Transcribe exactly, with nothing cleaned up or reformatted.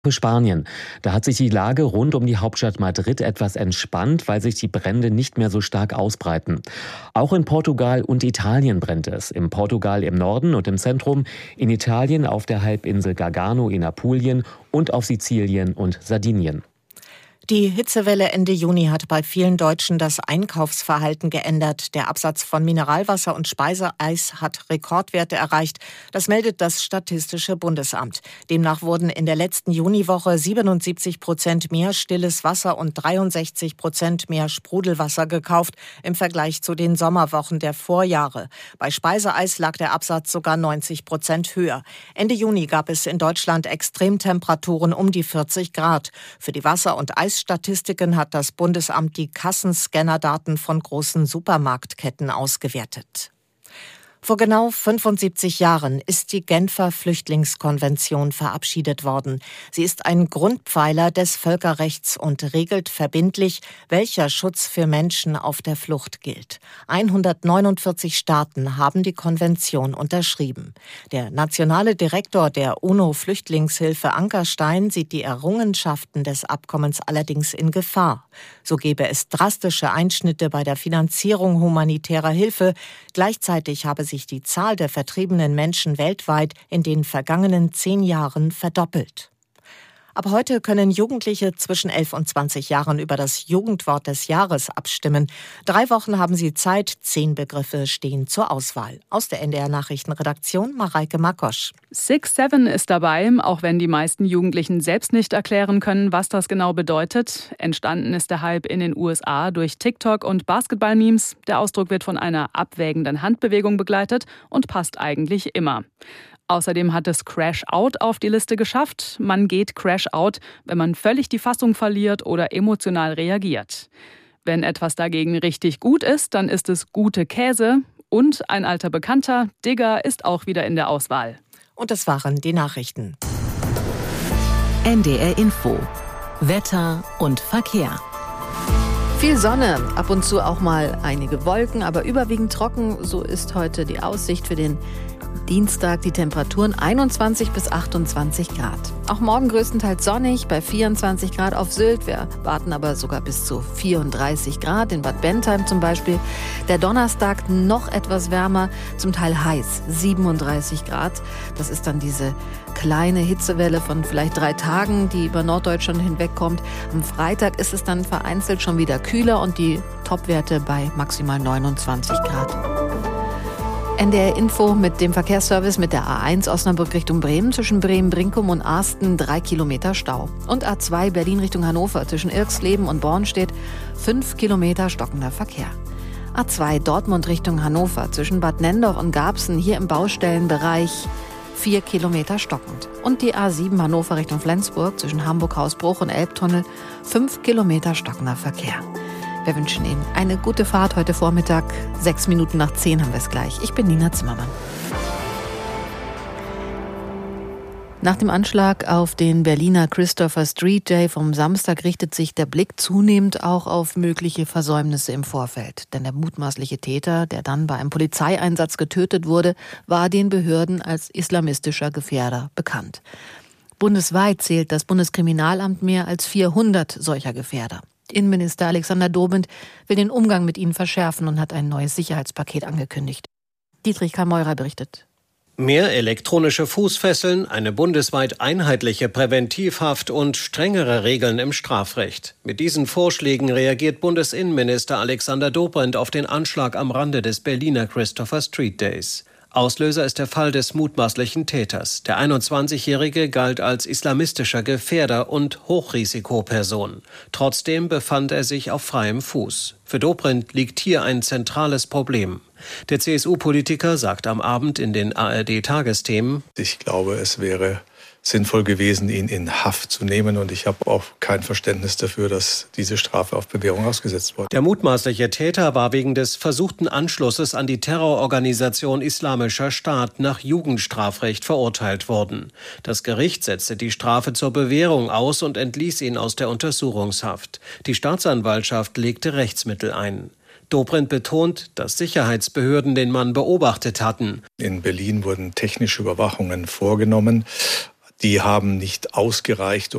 Für Spanien. Da hat sich die Lage rund um die Hauptstadt Madrid etwas entspannt, weil sich die Brände nicht mehr so stark ausbreiten. Auch in Portugal und Italien brennt es. In Portugal im Norden und im Zentrum, in Italien auf der Halbinsel Gargano in Apulien und auf Sizilien und Sardinien. Die Hitzewelle Ende Juni hat bei vielen Deutschen das Einkaufsverhalten geändert. Der Absatz von Mineralwasser und Speiseeis hat Rekordwerte erreicht. Das meldet das Statistische Bundesamt. Demnach wurden in der letzten Juniwoche siebenundsiebzig Prozent mehr stilles Wasser und dreiundsechzig Prozent mehr Sprudelwasser gekauft im Vergleich zu den Sommerwochen der Vorjahre. Bei Speiseeis lag der Absatz sogar neunzig Prozent höher. Ende Juni gab es in Deutschland Extremtemperaturen um die vierzig Grad. Für die Wasser- und Eis Statistiken hat das Bundesamt die Kassenscannerdaten von großen Supermarktketten ausgewertet. Vor genau fünfundsiebzig Jahren ist die Genfer Flüchtlingskonvention verabschiedet worden. Sie ist ein Grundpfeiler des Völkerrechts und regelt verbindlich, welcher Schutz für Menschen auf der Flucht gilt. hundertneunundvierzig Staaten haben die Konvention unterschrieben. Der nationale Direktor der UNO-Flüchtlingshilfe Anker Stein sieht die Errungenschaften des Abkommens allerdings in Gefahr. So gebe es drastische Einschnitte bei der Finanzierung humanitärer Hilfe. Gleichzeitig habe sich die Zahl der vertriebenen Menschen weltweit in den vergangenen zehn Jahren verdoppelt. Ab heute können Jugendliche zwischen elf und zwanzig Jahren über das Jugendwort des Jahres abstimmen. Drei Wochen haben sie Zeit, zehn Begriffe stehen zur Auswahl. Aus der N D R-Nachrichtenredaktion Mareike Makosch. Six Seven ist dabei, auch wenn die meisten Jugendlichen selbst nicht erklären können, was das genau bedeutet. Entstanden ist der Hype in den U S A durch TikTok und Basketball-Memes. Der Ausdruck wird von einer abwägenden Handbewegung begleitet und passt eigentlich immer. Außerdem hat es Crash Out auf die Liste geschafft. Man geht Crash Out, wenn man völlig die Fassung verliert oder emotional reagiert. Wenn etwas dagegen richtig gut ist, dann ist es gute Käse. Und ein alter Bekannter, Digger, ist auch wieder in der Auswahl. Und das waren die Nachrichten. N D R Info. Wetter und Verkehr. Viel Sonne, ab und zu auch mal einige Wolken, aber überwiegend trocken. So ist heute die Aussicht für den Dienstag, die Temperaturen einundzwanzig bis achtundzwanzig Grad. Auch morgen größtenteils sonnig bei vierundzwanzig Grad auf Sylt. Wir warten aber sogar bis zu vierunddreißig Grad in Bad Bentheim zum Beispiel. Der Donnerstag noch etwas wärmer, zum Teil heiß, siebenunddreißig Grad. Das ist dann diese kleine Hitzewelle von vielleicht drei Tagen, die über Norddeutschland hinwegkommt. Am Freitag ist es dann vereinzelt schon wieder kühler und die Topwerte bei maximal neunundzwanzig Grad. N D R Info mit dem Verkehrsservice mit der A eins Osnabrück Richtung Bremen zwischen Bremen-Brinkum und Arsten drei Kilometer Stau. Und A zwei Berlin Richtung Hannover zwischen Irxleben und Bornstedt fünf Kilometer stockender Verkehr. A zwei Dortmund Richtung Hannover zwischen Bad Nenndorf und Garbsen hier im Baustellenbereich vier Kilometer stockend. Und die A sieben Hannover Richtung Flensburg zwischen Hamburg-Hausbruch und Elbtunnel fünf Kilometer stockender Verkehr. Wir wünschen Ihnen eine gute Fahrt heute Vormittag. Sechs Minuten nach zehn haben wir es gleich. Ich bin Nina Zimmermann. Nach dem Anschlag auf den Berliner Christopher Street Day vom Samstag richtet sich der Blick zunehmend auch auf mögliche Versäumnisse im Vorfeld. Denn der mutmaßliche Täter, der dann bei einem Polizeieinsatz getötet wurde, war den Behörden als islamistischer Gefährder bekannt. Bundesweit zählt das Bundeskriminalamt mehr als vierhundert solcher Gefährder. Innenminister Alexander Dobrindt will den Umgang mit ihnen verschärfen und hat ein neues Sicherheitspaket angekündigt. Dietrich Karl Meurer berichtet. Mehr elektronische Fußfesseln, eine bundesweit einheitliche Präventivhaft und strengere Regeln im Strafrecht. Mit diesen Vorschlägen reagiert Bundesinnenminister Alexander Dobrindt auf den Anschlag am Rande des Berliner Christopher Street Days. Auslöser ist der Fall des mutmaßlichen Täters. Der einundzwanzigjährige galt als islamistischer Gefährder und Hochrisikoperson. Trotzdem befand er sich auf freiem Fuß. Für Dobrindt liegt hier ein zentrales Problem. Der C S U-Politiker sagt am Abend in den A R D-Tagesthemen: Ich glaube, es wäre sinnvoll gewesen, ihn in Haft zu nehmen. Und ich habe auch kein Verständnis dafür, dass diese Strafe auf Bewährung ausgesetzt wurde. Der mutmaßliche Täter war wegen des versuchten Anschlusses an die Terrororganisation Islamischer Staat nach Jugendstrafrecht verurteilt worden. Das Gericht setzte die Strafe zur Bewährung aus und entließ ihn aus der Untersuchungshaft. Die Staatsanwaltschaft legte Rechtsmittel ein. Dobrindt betont, dass Sicherheitsbehörden den Mann beobachtet hatten. In Berlin wurden technische Überwachungen vorgenommen. die haben nicht ausgereicht,